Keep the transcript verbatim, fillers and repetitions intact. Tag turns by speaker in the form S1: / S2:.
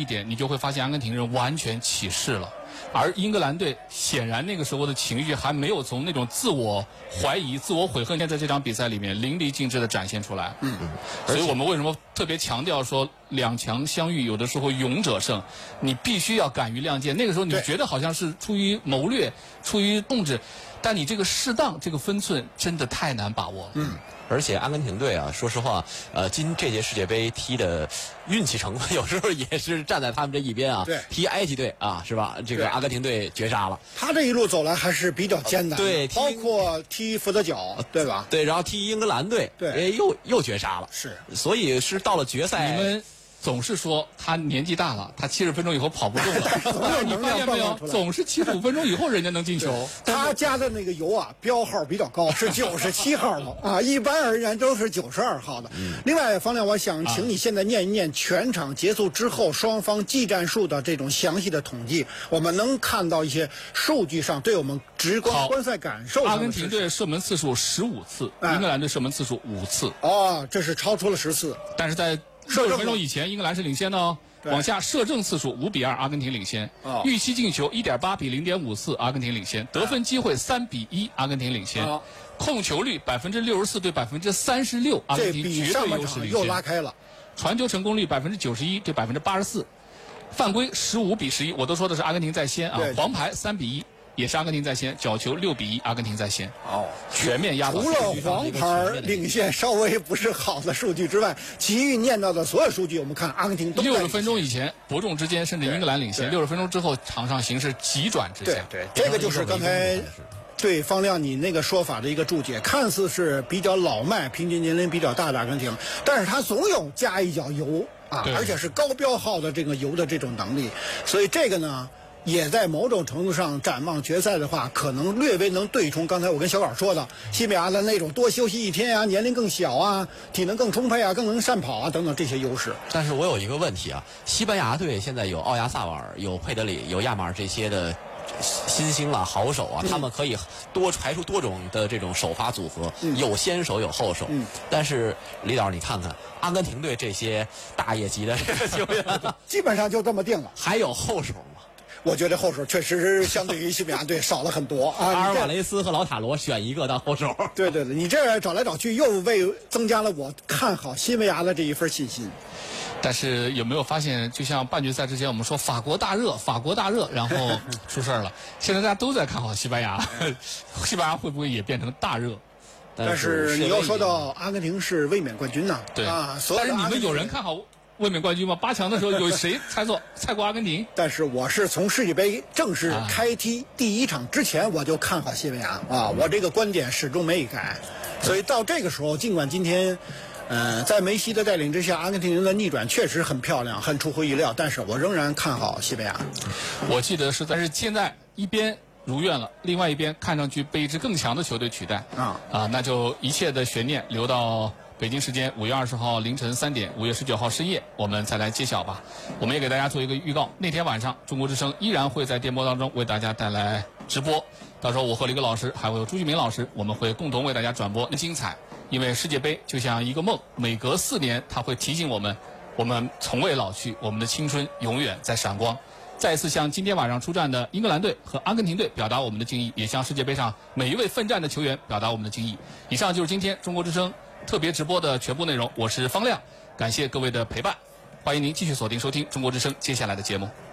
S1: 一点，你就会发现阿根廷人完全起势了。而英格兰队显然那个时候的情绪还没有从那种自我怀疑、自我悔恨，在这场比赛里面淋漓尽致地展现出来。嗯，所以我们为什么特别强调说两强相遇，有的时候勇者胜，你必须要敢于亮剑。那个时候你觉得好像是出于谋略、出于控制，但你这个适当、这个分寸真的太难把握。
S2: 嗯。而且阿根廷队啊，说实话，呃，今这届世界杯踢的运气成分有时候也是站在他们这一边啊。
S3: 对，
S2: 踢埃及队啊，是吧？这个阿根廷队绝杀了。
S3: 他这一路走来还是比较艰难的，
S2: 对，
S3: 包括踢佛得角，对吧？
S2: 对，然后踢英格兰队，
S3: 对，
S2: 又又绝杀了。
S3: 是，
S2: 所以是到了决赛。
S1: 你们总是说他年纪大了，他七十分钟以后跑不动了。但是你发现没有，总是七十五分钟以后人家能进球。
S3: 他加的那个油啊，标号比较高，是九十七号的啊，一般而言都是九十二号的。嗯、另外，方亮，我想请你现在念一念全场结束之后双方技战术的这种详细的统计，我们能看到一些数据上对我们直观观赛感受。
S1: 阿根廷队射门次数十五次，英格兰队射门次数五次。
S3: 哦，这是超出了十次，
S1: 但是在六十分钟以前，英格兰是领先的哦。往下射正次数五比二，阿根廷领先。哦、预期进球一点八比零点五四，阿根廷领先。得分机会三比一，阿根廷领先。哦、控球率百分之六十四对百分之三十六，阿根廷绝对优势领先。
S3: 又拉开了。
S1: 传球成功率百分之九十一对百分之八十四，犯规十五比十一，我都说的是阿根廷在先啊。黄牌三比一。也是阿根廷在先，角球六比一，阿根廷在先。
S3: 哦，
S1: 全面压倒。
S3: 除了黄牌领先稍微不是好的数据之外，其余念到的所有数据，我们看阿根廷都
S1: 六十分钟以前伯仲之间，甚至英格兰领先。六十分钟之后，场上形势急转直下。
S3: 对对，这个就是刚才对方亮你那个说法的一个注解，看似是比较老迈、平均年龄比较大的阿根廷，但是他总有加一脚油啊，而且是高标号的这个油的这种能力，所以这个呢。也在某种程度上展望决赛的话，可能略微能对冲刚才我跟小稿说的西班牙的那种多休息一天啊，年龄更小啊，体能更充沛啊，更能善跑啊等等这些优势。
S2: 但是我有一个问题啊，西班牙队现在有奥亚萨瓦尔、有佩德里、有亚马尔这些的新星啊、好手啊，嗯、他们可以多排出多种的这种首发组合，嗯、有先手有后手。嗯、但是李导，你看看阿根廷队这些大业级的这个球员，
S3: 基本上就这么定了。
S2: 还有后手吗？
S3: 我觉得后手确实相对于西班牙队少了很多啊。
S2: 阿尔瓦雷斯和劳塔罗选一个当后手。
S3: 对对对，你这找来找去又为增加了我看好西班牙的这一份信心。
S1: 但是有没有发现，就像半决赛之前我们说法国大热，法国大热，然后出事了。现在大家都在看好西班牙，西班牙会不会也变成大热？
S3: 但是你又说到阿根廷是卫冕冠军呐，
S1: 对
S3: 啊，
S1: 但是你们有人看好卫冕冠军吗？八强的时候有谁猜错猜过阿根廷？
S3: 但是我是从世界杯正式开踢第一场之前我就看好西班牙啊，我这个观点始终没改。所以到这个时候，尽管今天，呃，在梅西的带领之下，阿根廷人的逆转确实很漂亮，很出乎意料，但是我仍然看好西班牙。
S1: 我记得是，但是现在一边如愿了，另外一边看上去被一支更强的球队取代啊啊，那就一切的悬念留到北京时间五月二十号凌晨三点，五月十九号深夜，我们再来揭晓吧。我们也给大家做一个预告，那天晚上中国之声依然会在电波当中为大家带来直播。到时候我和李戈老师还有朱旭明老师，我们会共同为大家转播精彩。因为世界杯就像一个梦，每隔四年它会提醒我们，我们从未老去，我们的青春永远在闪光。再一次向今天晚上出战的英格兰队和阿根廷队表达我们的敬意，也向世界杯上每一位奋战的球员表达我们的敬意。以上就是今天中国之声特别直播的全部内容，我是方亮，感谢各位的陪伴，欢迎您继续锁定收听中国之声接下来的节目。